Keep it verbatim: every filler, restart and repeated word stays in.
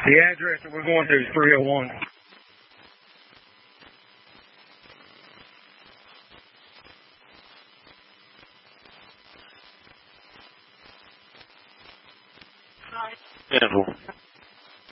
The address that we're going to is three oh one. Handle.